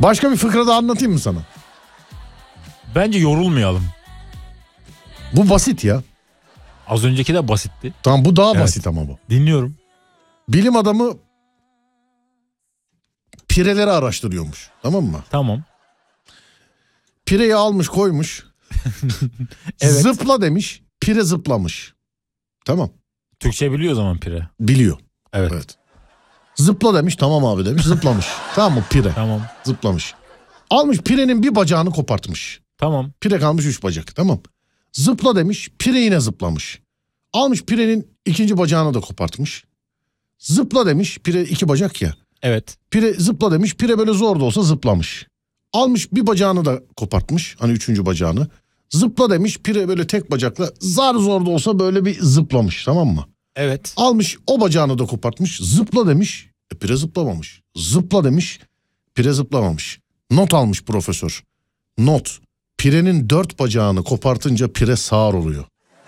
Başka bir fıkra da anlatayım mı sana? Bence yorulmayalım. Bu basit ya. Az önceki de basitti. Tamam, bu daha basit ama bu. Dinliyorum. Bilim adamı pireleri araştırıyormuş. Tamam mı? Tamam. Pireyi almış koymuş. Evet. Zıpla demiş. Pire zıplamış. Tamam. Türkçe biliyor o zaman pire. Biliyor. Evet. Zıpla demiş. Tamam abi demiş. Zıplamış. Tamam mı? Pire. Tamam. Zıplamış. Almış pirenin bir bacağını kopartmış. Tamam. Pire kalmış 3 bacak. Tamam. Zıpla demiş. Pire yine zıplamış. Almış pirenin ikinci bacağını da kopartmış. Zıpla demiş. Pire 2 bacak ya. Evet. Pire zıpla demiş. Pire böyle zor da olsa zıplamış. Almış bir bacağını da kopartmış. Hani 3. bacağını. Zıpla demiş. Pire böyle tek bacakla zar zor da olsa böyle bir zıplamış. Tamam mı? Evet. Almış o bacağını da kopartmış. Zıpla demiş. Pire zıplamamış. Zıpla demiş. Pire zıplamamış. Not almış profesör. Not. Pirenin 4 bacağını kopartınca pire sağır oluyor.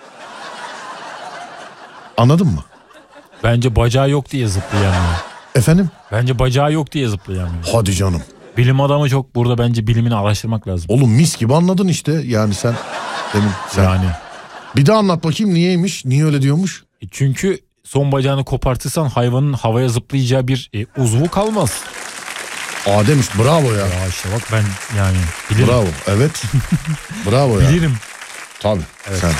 Anladın mı? Bence bacağı yok diye zıplayamıyor. Efendim? Bence bacağı yok diye zıplayamıyor. Hadi canım. Bilim adamı çok burada, bence bilimini araştırmak lazım. Oğlum mis gibi anladın işte. Yani sen. Yani. Bir daha anlat bakayım niyeymiş? Niye öyle diyormuş? Çünkü son bacağını kopartırsan hayvanın havaya zıplayacağı bir uzvu kalmaz. Demiş bravo ya. Ya işte bak ben yani bilirim. Bravo evet. Bravo ya. Bilirim. Tabii Evet. sen.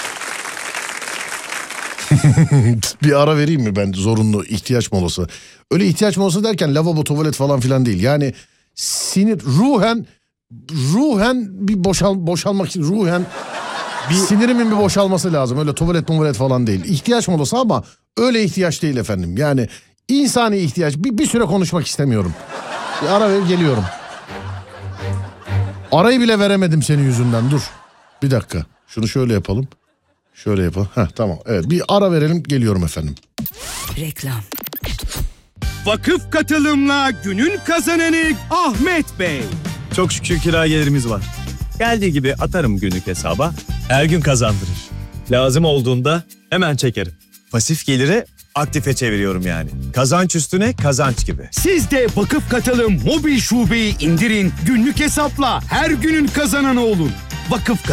Bir ara vereyim mi ben, zorunlu ihtiyaç molası? Öyle ihtiyaç molası derken lavabo, tuvalet falan filan değil. Yani sinir ruhen bir boşalmak için ruhen bir sinirimin bir boşalması lazım. Öyle tuvalet falan değil. İhtiyaç molası ama öyle ihtiyaç değil efendim. Yani insani ihtiyaç. Bir süre konuşmak istemiyorum. Bir ara ver, geliyorum. Arayı bile veremedim senin yüzünden, dur. Bir dakika. Şunu şöyle yapalım. Şöyle yapalım. Tamam. Evet, bir ara verelim, geliyorum efendim. Reklam. Vakıf katılımla günün kazananı Ahmet Bey. Çok şükür kira gelirimiz var. Geldiği gibi atarım günlük hesaba. Her gün kazandırır. Lazım olduğunda hemen çekerim. Pasif geliri aktife çeviriyorum yani. Kazanç üstüne kazanç gibi. Siz de Vakıf Katılım mobil şubeyi indirin. Günlük hesapla her günün kazananı olun. Vakıf